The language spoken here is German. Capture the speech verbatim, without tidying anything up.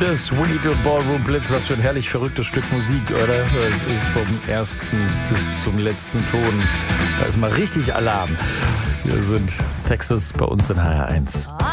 Das Sweet und Ballroom Blitz, was für ein herrlich verrücktes Stück Musik, oder? Es ist vom ersten bis zum letzten Ton. Da ist mal richtig Alarm. Wir sind Texas bei uns in H R eins.